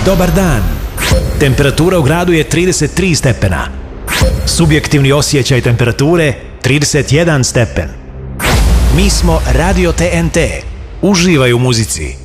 Dobar dan. Temperatura u gradu je 33 stepena. Subjektivni osjećaj temperature 31 stepen. Mi smo Radio TNT. Uživaj u muzici.